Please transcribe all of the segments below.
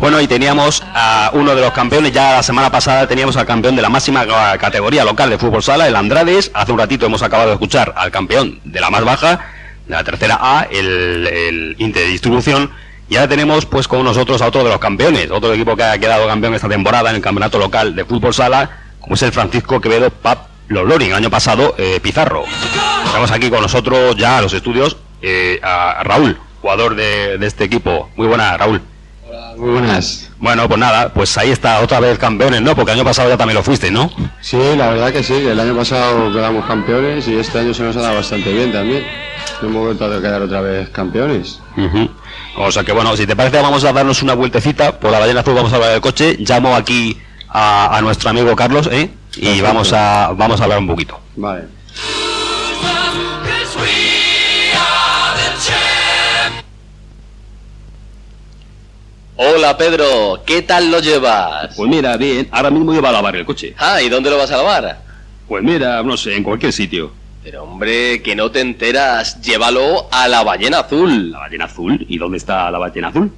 Bueno, y teníamos a uno de los campeones, ya la semana pasada teníamos al campeón de la máxima categoría local de fútbol sala, el Andrades. Hace un ratito hemos acabado de escuchar al campeón de la más baja, de la tercera A, el Inte de Distribución. Y ahora tenemos pues con nosotros a otro de los campeones, otro equipo que ha quedado campeón esta temporada en el campeonato local de fútbol sala, como es el Francisco Quevedo Pablo Loring, el año pasado Pizarro. Tenemos aquí con nosotros ya a los estudios a Raúl, jugador de este equipo. Muy buenas, Raúl. Hola, muy buenas. Bueno, pues nada, pues ahí está otra vez campeones, ¿no? Porque el año pasado ya también lo fuiste, ¿no? Sí, la verdad que sí, el año pasado quedamos campeones y este año se nos ha dado bastante bien también. Hemos vuelto a quedar otra vez campeones. O sea que bueno, si te parece vamos a darnos una vueltecita por la Ballena Azul, vamos a hablar del coche. Llamo aquí a nuestro amigo Carlos, y perfecto. vamos a hablar un poquito. Vale. Hola Pedro, ¿qué tal lo llevas? Pues mira, bien, ahora mismo iba a lavar el coche. ¿Y dónde lo vas a lavar? Pues mira, no sé, en cualquier sitio. Pero hombre, que no te enteras, llévalo a la Ballena Azul. ¿La Ballena Azul? ¿Y dónde está la Ballena Azul?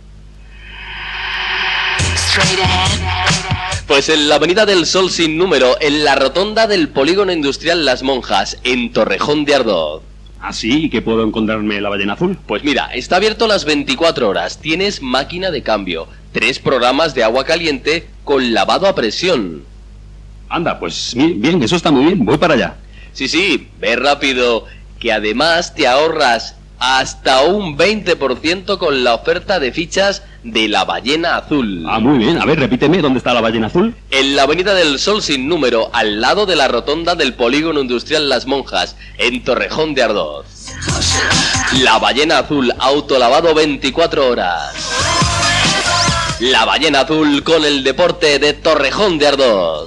Pues en la Avenida del Sol sin número, en la rotonda del Polígono Industrial Las Monjas, en Torrejón de Ardoz. ¿Ah, sí? ¿Y qué puedo encontrarme en la Ballena Azul? Pues mira, está abierto las 24 horas, tienes máquina de cambio, 3 programas de agua caliente con lavado a presión. Anda, pues bien, eso está muy bien, voy para allá. Sí, ve rápido, que además te ahorras hasta un 20% con la oferta de fichas de la Ballena Azul. Ah, muy bien, a ver, repíteme, ¿dónde está la Ballena Azul? En la Avenida del Sol sin número, al lado de la rotonda del Polígono Industrial Las Monjas, en Torrejón de Ardoz. La Ballena Azul, autolavado 24 horas. La Ballena Azul con el deporte de Torrejón de Ardoz.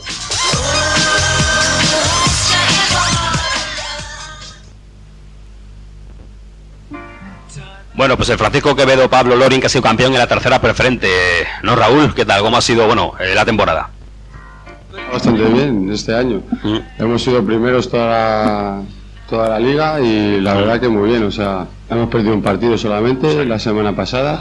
Bueno, pues el Francisco Quevedo Pablo Loring, que ha sido campeón en la tercera preferente, ¿no, Raúl? ¿Qué tal? ¿Cómo ha sido, la temporada? Bastante bien este año. Hemos sido primeros toda la liga y la verdad que muy bien. O sea, hemos perdido un partido solamente la semana pasada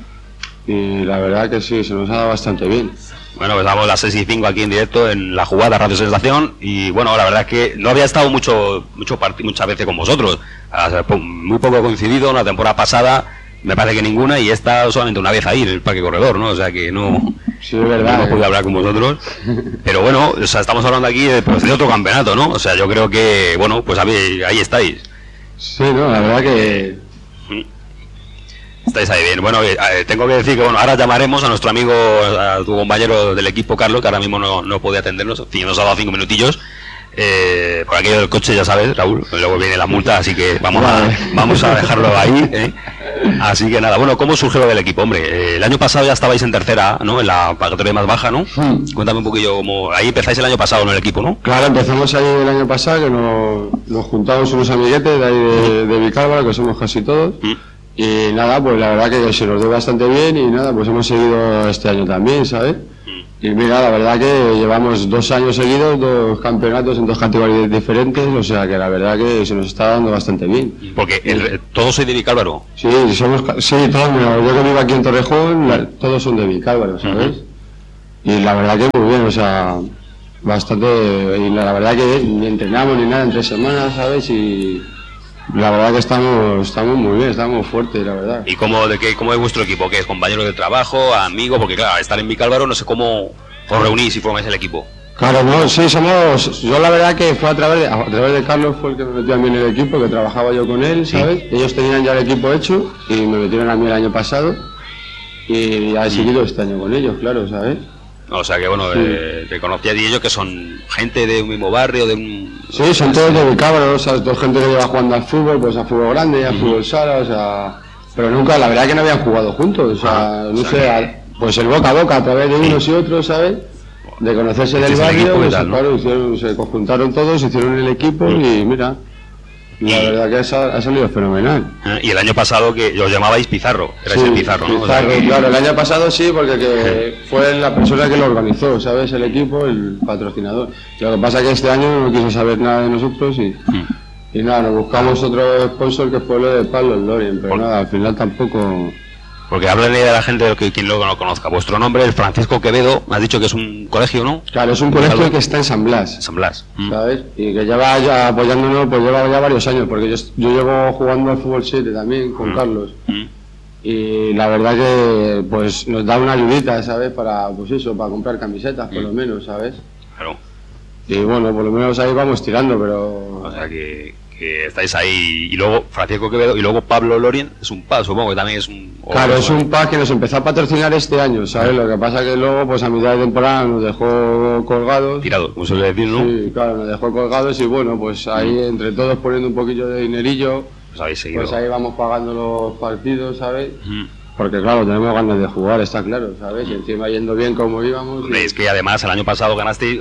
y la verdad que sí, se nos ha dado bastante bien. Bueno, pues damos las 6:05 aquí en directo en la jugada Radio Sensación y bueno, la verdad es que no había estado muchas veces con vosotros, muy poco coincidido. La temporada pasada me parece que ninguna y esta solamente una vez ahí en el Parque Corredor, ¿no? O sea que no, sí, es verdad, no pude hablar con vosotros, pero bueno, o sea, estamos hablando aquí de otro campeonato, ¿no? O sea, yo creo que, bueno, pues ahí estáis. Sí, no, la verdad que... Estáis ahí bien. Bueno, tengo que decir que ahora llamaremos a nuestro amigo, a tu compañero del equipo, Carlos, que ahora mismo no puede atendernos. En fin, nos ha dado 5 minutillos. Por aquello del coche, ya sabes, Raúl, luego viene la multa, así que vamos a dejarlo ahí. Así que nada, bueno, ¿cómo surgió lo del equipo? Hombre, el año pasado ya estabais en tercera, ¿no? En la categoría más baja, ¿no? Cuéntame un poquillo cómo... Ahí empezáis el año pasado, ¿no? El equipo, ¿no? Claro, empezamos ahí el año pasado, que nos juntamos unos amiguetes de ahí de Vicálvaro, que somos casi todos. Y nada, pues la verdad que se nos dio bastante bien y nada, pues hemos seguido este año también, ¿sabes? Y mira, la verdad que llevamos 2 años seguidos, 2 campeonatos en 2 categorías diferentes, o sea que la verdad que se nos está dando bastante bien. Porque todos sois de Vicálvaro. Sí, todos, mira, yo que vivo aquí en Torrejón, todos son de Vicálvaro, ¿sabes? Y la verdad que muy bien, o sea, bastante, y la verdad que ni entrenamos ni nada en 3 semanas, ¿sabes? Y la verdad que estamos muy bien, estamos fuertes, la verdad. ¿Y cómo es vuestro equipo? ¿Qué es? ¿Compañeros de trabajo? ¿Amigos? Porque claro, estar en Vicálvaro no sé cómo os reunís y formáis el equipo. Claro, no, sí, yo la verdad que fue a través de Carlos, fue el que me metió a mí en el equipo, que trabajaba yo con él, ¿sabes? Sí. Ellos tenían ya el equipo hecho y me metieron a mí el año pasado y ya he seguido este año con ellos, claro, ¿sabes? O sea que bueno, te conocías y ellos que son gente de un mismo barrio, de un... Sí, son todos de Vicálvaro, o sea, toda gente que lleva jugando al fútbol, pues a fútbol grande y a fútbol sala, o sea... Pero nunca, la verdad que no habían jugado juntos, o sea, no sé, pues el boca a boca a través de unos y otros, ¿sabes? De conocerse del barrio, pues claro, se conjuntaron todos, hicieron el equipo y mira... La verdad que ha salido fenomenal. Y el año pasado que os llamabais Pizarro, erais el Pizarro, ¿no? Pizarro, claro, el año pasado sí, porque fue la persona que lo organizó, ¿sabes? El equipo, el patrocinador. Lo que pasa es que este año no quiso saber nada de nosotros y nada, nos buscamos otro sponsor que fue lo de Pablo Loring, pero nada, al final tampoco... Porque háblale de la gente de quien luego no lo conozca. Vuestro nombre es Francisco Quevedo, me has dicho que es un colegio, ¿no? Claro, es un colegio que está en San Blas. San Blas. ¿Sabes? Y que lleva ya apoyándonos, pues lleva ya varios años, porque yo llevo jugando al fútbol 7 también con Carlos. Y la verdad que pues nos da una ayudita, ¿sabes? Para, pues eso, para comprar camisetas, por lo menos, ¿sabes? Claro. Y bueno, por lo menos ahí vamos tirando, pero... O sea que estáis ahí. Y luego Francisco Quevedo y luego Pablo Lorien es un PAD, supongo que también es un... Claro, es un PAD que nos empezó a patrocinar este año, ¿sabes? Lo que pasa que luego, pues a mitad de temporada nos dejó colgados. Tirados, como suele decir, ¿no? Sí, claro, nos dejó colgados y bueno, pues ahí entre todos poniendo un poquillo de dinerillo, pues habéis seguido. Pues ahí vamos pagando los partidos, ¿sabes? Porque claro, tenemos ganas de jugar, está claro, ¿sabes? Y encima yendo bien como íbamos. Hombre, es que además el año pasado ganasteis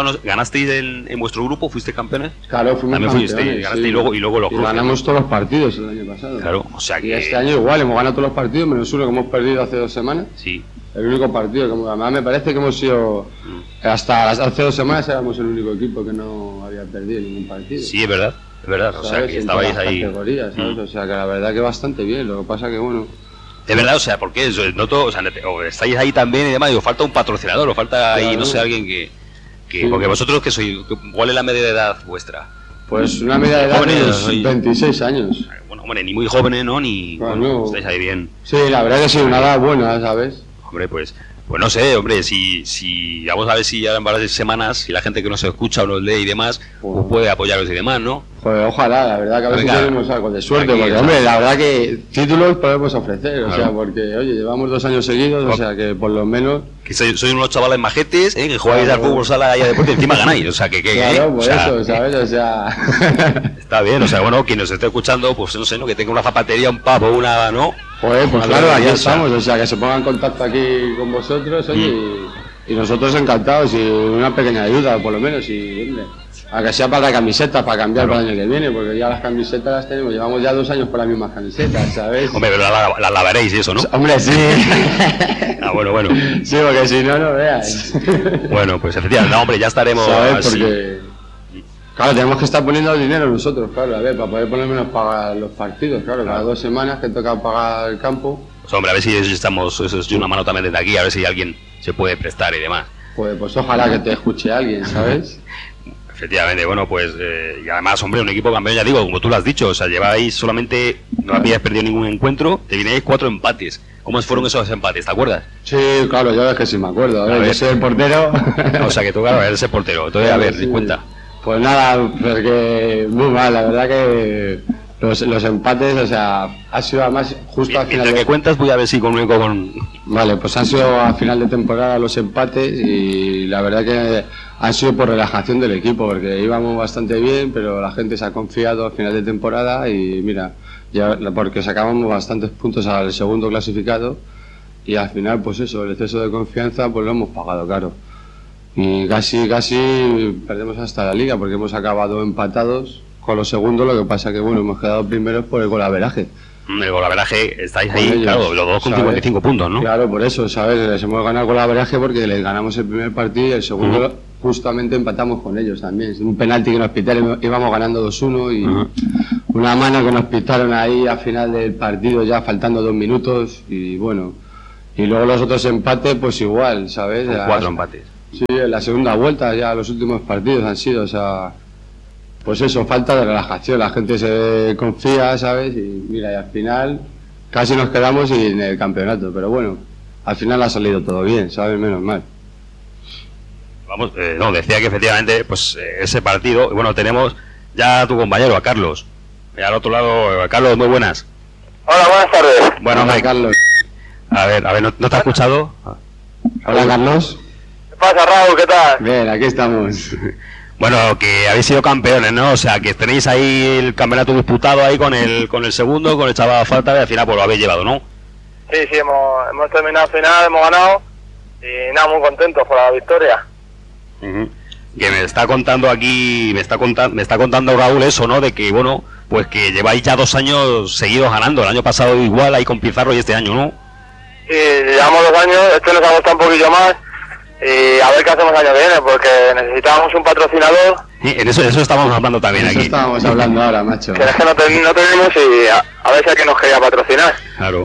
en vuestro grupo, fuiste campeones. Claro, fuimos también campeones. Ganasteis Sí. y luego los y ganamos todos los partidos el año pasado. Claro, o sea que... Y este año igual, hemos ganado todos los partidos, menos uno que hemos perdido hace 2 semanas. Sí. El único partido, que además me parece que hemos sido, hasta hace 2 semanas éramos el único equipo que no había perdido ningún partido. Sí, es verdad, o sea que estabais ahí. Categorías, ¿sabes? O sea que la verdad que bastante bien, lo que pasa que bueno... Es verdad, o sea, porque noto, o sea, estáis ahí también y demás, y os falta un patrocinador, os falta ahí, no sé, alguien que sí. Porque vosotros, que sois, ¿cuál es la media de edad vuestra? Pues una media de edad de 26 años. Bueno, hombre, ni muy jóvenes, ¿no? Ni... Bueno, estáis ahí bien. Sí, la verdad que sí, una edad buena, ¿sabes? Hombre, pues no sé, hombre, si vamos a ver si ya en varias semanas, si la gente que nos escucha o nos lee y demás, pues puede apoyaros y demás, ¿no? Pues ojalá, la verdad que a ver si tenemos algo de suerte, porque hombre, la verdad que títulos podemos ofrecer, o sea, porque oye, llevamos 2 años seguidos, o sea que por lo menos... Que sois unos chavales majetes, que jugáis al fútbol sala y a deporte y encima ganáis, o sea que... Claro, por eso, ¿sabes? O sea... Está bien, o sea, bueno, quien nos esté escuchando, pues no sé, ¿no? Que tenga una zapatería, un pavo, una, ¿no? Joder, pues claro, aquí estamos, o sea, que se pongan en contacto aquí con vosotros, oye, y nosotros encantados, y una pequeña ayuda, por lo menos, y hombre, a que sea para la camiseta, para cambiar para el año que viene, porque ya las camisetas las tenemos, llevamos ya 2 años con las mismas camisetas, ¿sabes? Hombre, pero las lavaréis y eso, ¿no? Hombre, sí. Bueno. Sí, porque si no, no veas. Bueno, pues efectivamente, no, hombre, ya estaremos... ¿Sabes? Porque... Claro, tenemos que estar poniendo dinero nosotros, claro, a ver, para poder ponernos pagar los partidos, claro, cada 2 semanas que toca pagar el campo. Pues hombre, a ver si estamos, eso es una mano también desde aquí, a ver si alguien se puede prestar y demás. Pues ojalá que te escuche alguien, ¿sabes? Efectivamente, bueno, pues, y además, hombre, un equipo campeón, ya digo, como tú lo has dicho, o sea, lleváis solamente, no habíais perdido ningún encuentro, te vinierais 4 empates. ¿Cómo fueron esos empates, te acuerdas? Sí, claro, yo es que sí me acuerdo, a ver, yo soy el portero. O sea, que tú, claro, eres el portero, entonces, a ver, sí. Cuenta. Pues nada, porque muy mal, la verdad que los empates, o sea, ha sido además justo al final... que cuentas voy a ver si comunico con... Vale, pues han sido a final de temporada los empates y la verdad que han sido por relajación del equipo, porque íbamos bastante bien, pero la gente se ha confiado al final de temporada y mira, ya porque sacábamos bastantes puntos al segundo clasificado y al final, pues eso, el exceso de confianza, pues lo hemos pagado caro. Y casi perdemos hasta la liga porque hemos acabado empatados con los segundos, lo que pasa que bueno, hemos quedado primeros por el golaveraje. El golaveraje, estáis ahí, ellos, claro, los dos con 55 puntos, ¿no? Claro, por eso, ¿sabes? Les hemos ganado el golaveraje porque les ganamos el primer partido y el segundo justamente empatamos con ellos también. Un penalti que nos pitaron, íbamos ganando 2-1 y una mano que nos pitaron ahí al final del partido ya faltando 2 minutos y bueno, y luego los otros empates pues igual, ¿sabes? 4 empates. Sí, en la segunda vuelta ya los últimos partidos han sido, o sea, pues eso, falta de relajación, la gente se confía, ¿sabes? Y mira, y al final casi nos quedamos en el campeonato, pero bueno, al final ha salido todo bien, ¿sabes? Menos mal. Vamos, no, decía que efectivamente, pues ese partido, bueno, tenemos ya a tu compañero, a Carlos, y al otro lado, Carlos, muy buenas. Hola, buenas tardes. Bueno, hola, Carlos. A ver, ¿no te has escuchado? Hola, Carlos. ¿Qué pasa, Raúl? ¿Qué tal? Bien, aquí estamos. Bueno, que habéis sido campeones, ¿no? O sea, que tenéis ahí el campeonato disputado ahí con el segundo, con el chaval falta, y al final pues lo habéis llevado, ¿no? Sí, hemos terminado el final, hemos ganado y nada, muy contentos por la victoria. Que me está contando aquí, me está contando Raúl eso, ¿no? De que, bueno, pues que lleváis ya 2 años seguidos ganando. El año pasado igual ahí con Pizarro y este año, ¿no? Sí, llevamos 2 años, este nos ha costado un poquillo más. Y a ver qué hacemos el año que viene, porque necesitábamos un patrocinador. Sí, en eso estamos hablando también aquí. Eso estábamos hablando ahora, macho. Que es que no tenemos y a ver si alguien nos quería patrocinar. Claro.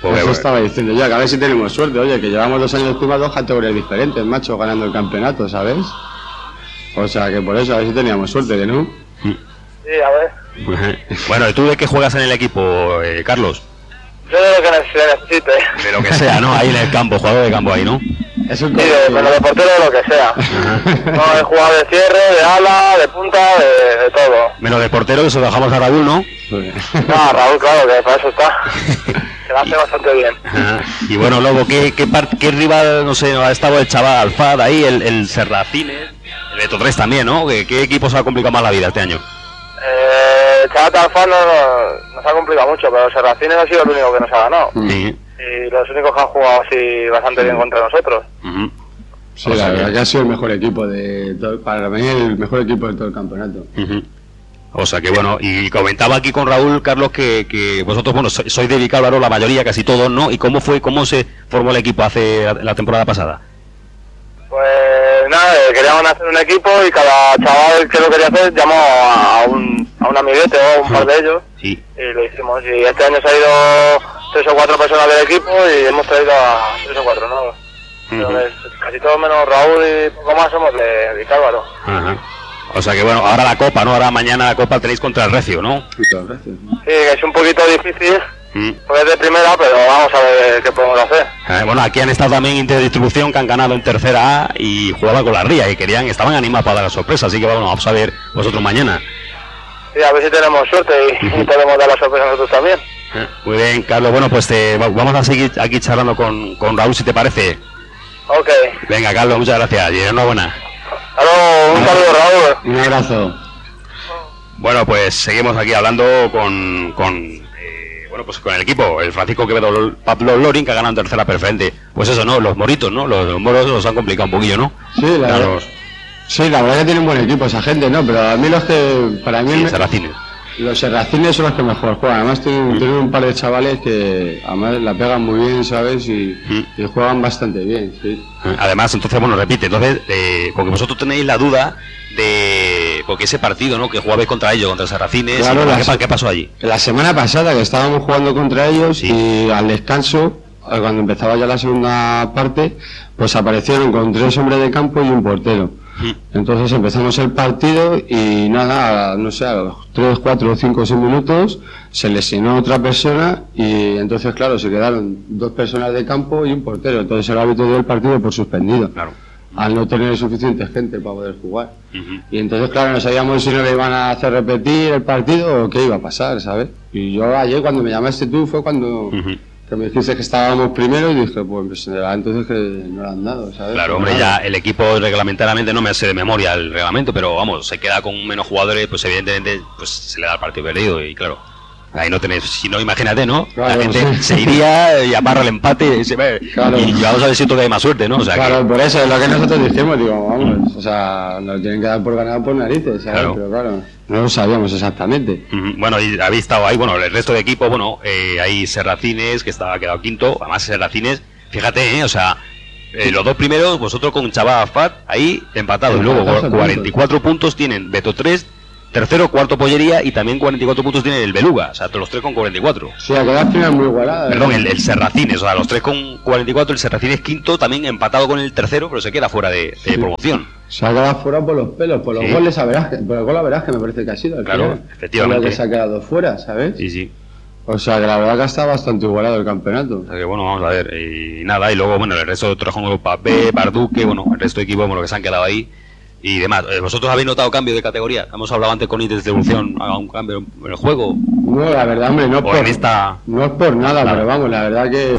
Pues eso estaba diciendo yo, que a ver si tenemos suerte, oye, que llevamos 2 años encima 2 categorías diferentes, macho, ganando el campeonato, ¿sabes? O sea, que por eso, a ver si teníamos suerte, que no. Sí, a ver. Bueno, ¿y tú de qué juegas en el equipo, Carlos? Yo de lo que necesite. De lo que sea, ¿no? Ahí en el campo, jugador de campo ahí, ¿no? Es un Sí, menos de portero, de lo que sea. No, he jugado de cierre, de ala, de punta, de todo. Menos de portero, que se lo dejamos a Raúl, ¿no? No, Raúl, claro, que para eso está. Se lo hace bastante bien. Y bueno, Lobo, ¿qué rival, no sé, ha estado el chaval Alfad ahí, el Serracines, el Beto 3 también, ¿no? ¿Qué equipo se ha complicado más la vida este año? Chaval Alfaz nos ha complicado mucho, pero Serracines ha sido el único que nos ha ganado. Sí. Y los únicos que han jugado así bastante bien contra nosotros. Sí, la verdad que ha sido el mejor equipo de todo, para mí el mejor equipo de todo el campeonato. O sea que bueno, y comentaba aquí con Raúl, Carlos, que vosotros, bueno, sois de Vicálvaro la mayoría, casi todos, ¿no? ¿Y cómo se formó el equipo hace la temporada pasada? Pues nada, queríamos hacer un equipo y cada chaval que lo quería hacer llamó a un amiguete o a un par de ellos. Sí. Y lo hicimos. Y este año se ha ido 3 o 4 personas del equipo y hemos traído a 3 o 4 nuevos. Casi todos menos Raúl y poco más somos de Vicálvaro. Ajá. O sea que bueno, ahora la Copa, ¿no? Ahora mañana la Copa tenéis contra el Recio, ¿no? Sí, que es un poquito difícil, porque es de primera, pero vamos a ver qué podemos hacer. Bueno, aquí han estado también Interdistribución, que han ganado en tercera A y jugaban con la Ría y estaban animados para dar la sorpresa, así que bueno, vamos a ver vosotros mañana. Sí, a ver si tenemos suerte y podemos dar la sorpresa nosotros también. Muy bien, Carlos, bueno, pues vamos a seguir aquí charlando con Raúl, si te parece. Ok. Venga, Carlos, muchas gracias y enhorabuena. Hasta un saludo, Raúl. Un abrazo. Bueno, pues seguimos aquí hablando con el equipo, el Francisco Quevedo Pablo Lorin, que ha ganado en tercera preferente. Pues eso, ¿no? Los moritos, ¿no? Los moros los han complicado un poquillo, ¿no? Sí, la verdad que tienen buen equipo esa gente, ¿no? Pero a mí para mí... Serracines. Los Serracines son los que mejor juegan. Además tienen un par de chavales que además la pegan muy bien, ¿sabes? Y juegan bastante bien, sí. Además, entonces, bueno, repite, porque vosotros tenéis la duda porque ese partido, ¿no? Que jugabais contra ellos, contra Serracines, claro, ¿qué pasó allí? La semana pasada que estábamos jugando contra ellos y al descanso, cuando empezaba ya la segunda parte, pues aparecieron con 3 hombres de campo y un portero. Entonces empezamos el partido y nada, no sé, a los 3, 4, 5, 6 minutos se lesionó otra persona y entonces claro, se quedaron 2 personas de campo y un portero. Entonces el árbitro dio el partido por suspendido, al no tener suficiente gente para poder jugar. Y entonces claro, no sabíamos si no le iban a hacer repetir el partido o qué iba a pasar, ¿sabes? Y yo ayer cuando me llamaste tú fue cuando... que me dijiste que estábamos primero y dije, pues entonces que no lo han dado, ¿sabes? Claro, hombre, ya el equipo reglamentariamente no me hace de memoria el reglamento, pero vamos, se queda con menos jugadores, pues evidentemente pues se le da el partido perdido y claro, ahí no tenés, si no, imagínate, ¿no? Claro, la gente se iría y amarra el empate y y vamos a ver si tú hay más suerte, ¿no? O sea, claro, por eso es lo que nosotros dijimos, digo, vamos, o sea, nos tienen que dar por ganado por narices, ¿sabes? Claro. Pero claro, no lo sabíamos exactamente. Bueno, y habéis estado ahí, bueno, el resto de equipo, bueno, hay Serracines, que ha quedado quinto, además Serracines, fíjate, o sea, los 2 primeros, vosotros con Chaval Fat, ahí empatados, y luego 44 puntos tienen Beto 3, tercero, cuarto Pollería y también 44 puntos tiene el Beluga, o sea, todos los 3 con 44. Sí, ha quedado al final muy igualada. Perdón, el Serracines, o sea, los 3 con 44, el Serracines quinto, también empatado con el tercero, pero se queda fuera de promoción. Se ha quedado fuera por los pelos, por los goles a veraje, por el gol a veraje me parece que ha sido. Claro, final. efectivamente. Por lo que se ha quedado fuera, ¿sabes? Sí. O sea, que la verdad que está bastante igualado el campeonato. O sea que bueno, vamos a ver, y nada, y luego, bueno, el resto de Torrejón, Europa B, Barduque, bueno, el resto de equipos, bueno, que se han quedado ahí y demás. ¿Vosotros habéis notado cambio de categoría? Hemos hablado antes con Interdistribución, haga un cambio en el juego. No, la verdad, hombre, no es por nada, claro. Pero vamos, la verdad que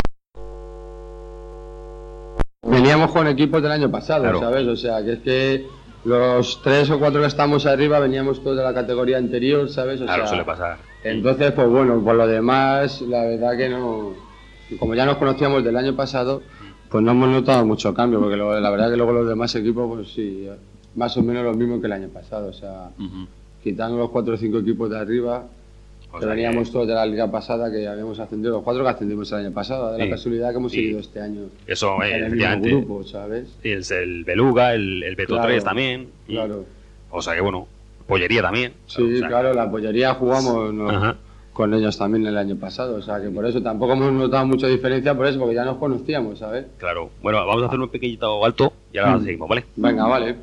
veníamos con equipos del año pasado, claro. ¿Sabes? O sea, que es que los 3 o 4 que estamos arriba veníamos todos de la categoría anterior, ¿sabes? O claro, sea, suele pasar. Entonces, pues bueno, por lo demás, la verdad que no... Como ya nos conocíamos del año pasado, pues no hemos notado mucho cambio, porque la verdad que luego los demás equipos, pues sí, más o menos lo mismo que el año pasado. O sea, quitando los 4 o 5 equipos de arriba, que veníamos todos de la liga pasada, que habíamos ascendido, los 4 que ascendimos el año pasado, de la casualidad que hemos seguido este año eso, en el mismo grupo, ¿sabes? Y el Beluga, el Beto 3 también. Claro. O sea que bueno, Pollería también. Sí, claro, la Pollería jugamos, con ellos también el año pasado, o sea que por eso tampoco hemos notado mucha diferencia por eso, porque ya nos conocíamos, ¿sabes? Claro. Bueno, vamos a hacer un pequeñito alto y ahora seguimos, ¿vale? Venga, vale.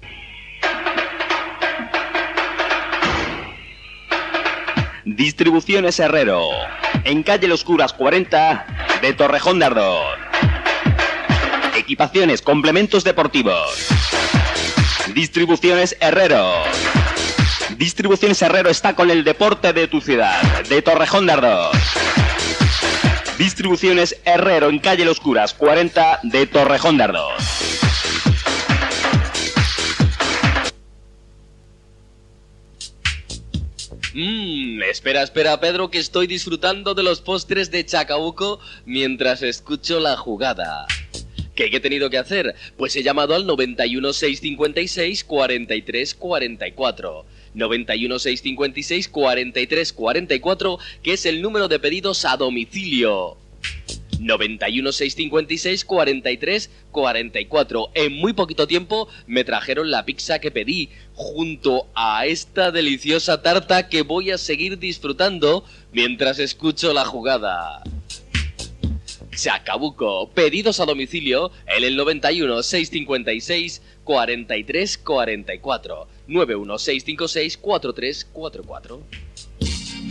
Distribuciones Herrero, en calle Los Curas 40 de Torrejón de Ardoz. Equipaciones, complementos deportivos. Distribuciones Herrero. Distribuciones Herrero está con el deporte de tu ciudad, de Torrejón de Ardoz. Distribuciones Herrero en calle Los Curas 40 de Torrejón de Ardoz. Espera, Pedro, que estoy disfrutando de los postres de Chacabuco mientras escucho la jugada. ¿Qué he tenido que hacer? Pues he llamado al 91 656 43 44. 91 656 43 44, que es el número de pedidos a domicilio. 91 656 43 44. En muy poquito tiempo me trajeron la pizza que pedí, junto a esta deliciosa tarta que voy a seguir disfrutando mientras escucho la jugada. Chacabuco, pedidos a domicilio en el 91 656 43 44. 91 656 43 44.